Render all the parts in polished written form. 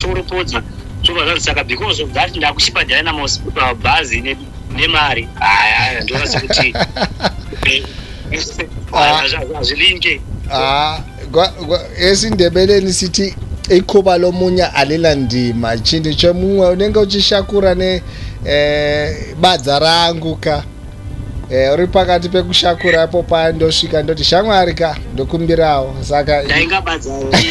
toropodza zvobva saka because of that ndakuchibhadhara namabhazi nemari ndovasi kuti hazvilinge esindebeleni sithi ikhuba lomunye alila ndima chintu chemumwe unenge uchishakura badza rangu ka uri pakati pekushakura apo paya ndosvika ndoti shamwari ka ndokumbirawo saka ndainga badza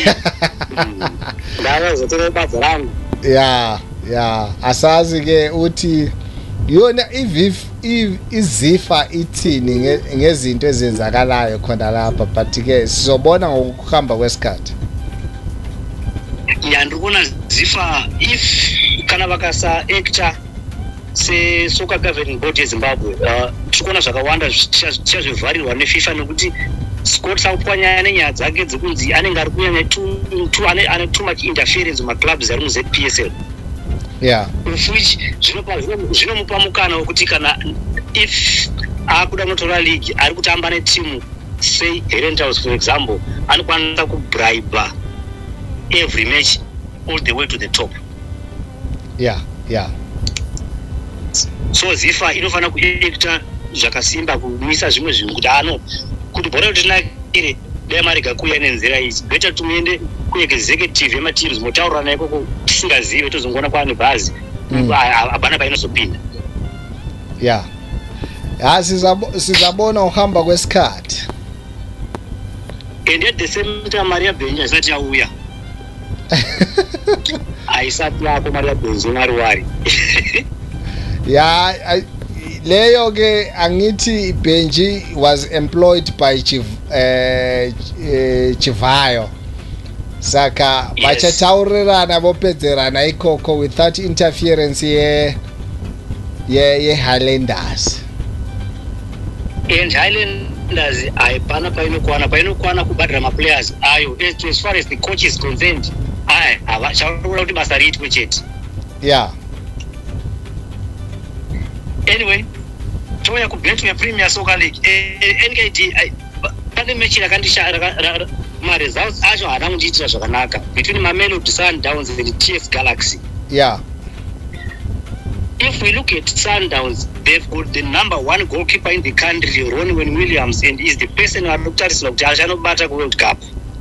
ndavazotora badza rangu ya asazi ke uthi yona izifa ithini ngezinto ezenzakalayo khona lapha but ke sizobona ngokuhamba kwesikhathi. Ndikuona zifa if kana vakasa actor seSoccer Governing Board yeZimbabwe tikuona zvakawanda zvichazvivharirwa neFIFA nekuti Scott akupwanya nenyaya dzake dzekunzi anenge ari kunyanya ane too much interference mumaclubs ari muZPSL. Which zvinomupa mukana wekuti kana if akuda kunotora league ari kutamba netimu say Herentals for example anokwanisa kubribe every match all the way to the top. So zifa inofana kuita zvakasimba kumisa zvimwe zvinhu kuti kuti bhora kuti tinakire dai mari gakuya nenzira idzi better tumuende kuexecutive yemateams motaurana ikoko tisingazive tozongoona kwaane bhazi hapana painozopinda. Sizabona uhamba kwesikhathi and at the same time mari yabhenji haisati yauya haisati yako mari yabhenji inariwari leyo ke angithi Benji was employed by Chivayo saka vachataurirana vopedzerana ikoko without interference ye Highlanders and Highlanders haipana painokwana kubhadhira maplayers ayo as far as the coach is concerned havachaura kuti basa riitwe chete. Anyway, toya kubhetu yePremier Soccer League NKD pane mechi rakandishara results acho haana kundiitira zvakanaka between Mamelodi Sundowns and TS Galaxy. If we look at Sundowns, they've got the number one goalkeeper in the country, Ronwen Williams, and is the person who arikutarisirwa kuti achanobata kuWorld Cup.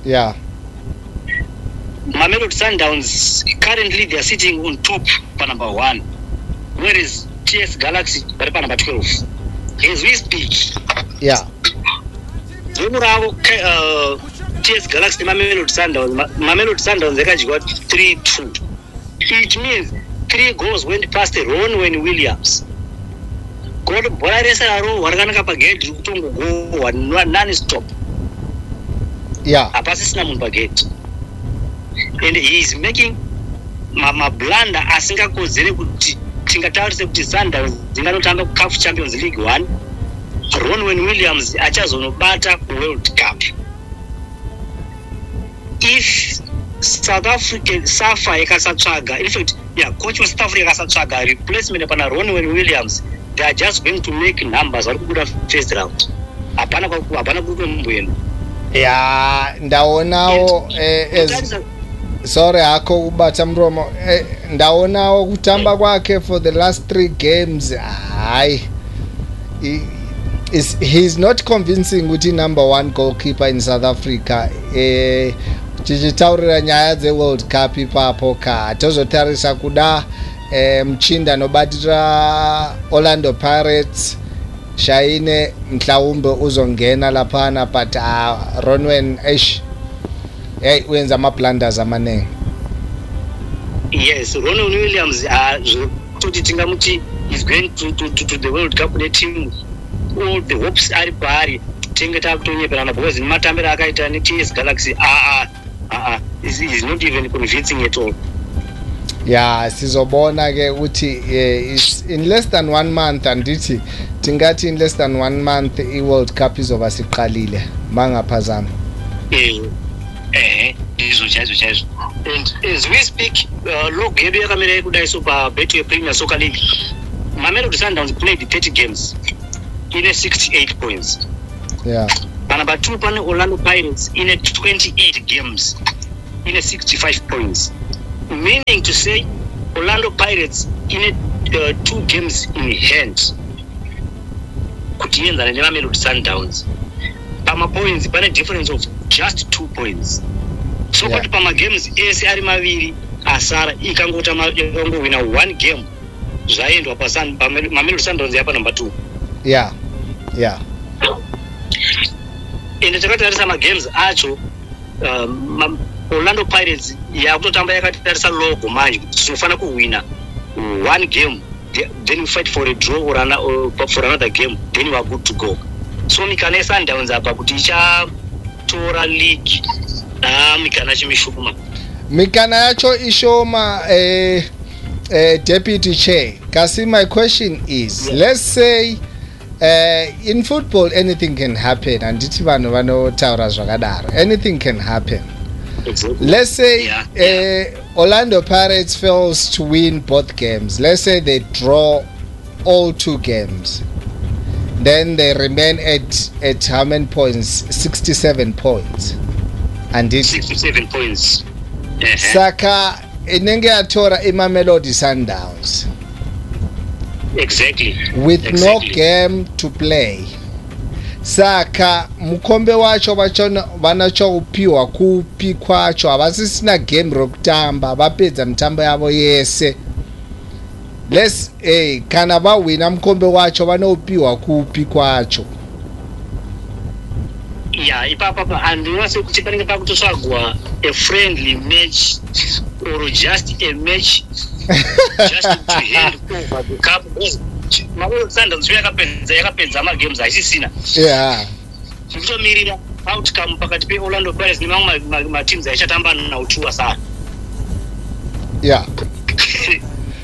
Mamelodi Sundowns currently they are sitting on top for number 1, whereas TS Galaxy vari pa number 12 as we speak. Zomuravo TS Galaxy Mamelodi Sundowns yakadyiwa 3-2. It means 3 goals went past Ronwen Williams. Kuti bhora rese raro warakanaka pagedhi kutongogohwa non-stop. Hapasisina munhu pagedhi. And he is making mablunder asingakodzere kuti tingataurise kuti Sundowns dzinganotanga kuCAF Champions League 1, Ronwen Williams achazonobata kuWorld Cup. If South African SAFA yakasatsvaga, in fact, coach wa South Africa yakasatsvaga replacement pana Ronwen Williams, they are just going to make numbers vari kubuda first round. Hapana kurupe mbwenu. Ndaonawo sorry hako kubata mromo ndaonawo kutamba kwake for the last 3 games he's not convincing kuti number 1 goalkeeper in South Africa tichitaurira nyaya dzeWorld Cup ipapo ka tozotarisa kuda mchinda nobatira Orlando Pirates Shaine mhlawumbe uzongena laphana but Ronwen wenza ama-blunders amanenge. Yes, Ronwen Williams kuti tingamuti is going to the World Cup team. All the hopes are pari tinge takutonyeperana because matambiro akaita neTS Galaxy is not even convincing at all. Sizobona ke uthi in less than 1 month andithi tingati in less than 1 month iWorld Cup izoba siqalile mangaphazama. Izochazo. And as we speak, look, game yakamira kudai super betu yePremier Soccer League. Mamelodi Sundowns played 30 games in 68 points. Number 2 pane Orlando Pirates in 28 games in 65 points. meaning to say Orlando Pirates in 2 games in hand kutienzana neMamelodi Sundowns pamapoints pane difference of just 2 points. So kuti pamagames ese ari maviri asara ikangowina 1 game zvaendwa paMamelodi Sundowns yapa number 2. Yeah. Ende takatarisa magames acho Orlando Pirates yakutotamba yakatarisa logo manje kuti tinofana kuwina 1 game, then we fight for a draw or for another game, then we are good to go. So mikana Sundowns apa kuti ichatora league mikana chimishuma. Mikana yacho ishoma deputy chair. Kasi my question is, let's say in football anything can happen, and anything can happen. Exactly. Let's say Orlando Pirates fails to win both games. Let's say they draw all 2 games. Then they remain at how many points? 67 points. And 67 points. Saka inenge atora iMamelodi Sundowns. Exactly. With no game to play. Saka mukombe wacho vanacho upiwa kupi kwacho havasisina game rokutamba vapedza mitambo yavo yese. Kana vawina mukombe wacho vanoupiwa kupi kwacho. Yeah, ipapa andinase kuti panenge pakutotsvagwa a friendly match or just a match just to hand over the cup. Mamelodi Sundowns yakapedza magames asisina. Yeah. Kutomirira outcome pakati pe Orlando Pirates nemamwe ma teams aichatamba nawo 2 asara. Yeah.